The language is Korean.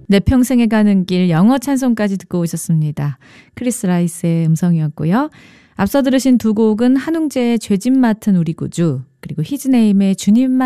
내 평생에 가는 길 영어 찬송까지 듣고 오셨습니다. 크리스 라이스의 음성이었고요. 앞서 들으신 두 곡은 한웅재의 죄짐 맡은 우리 구주, 그리고 히즈네임의 주님만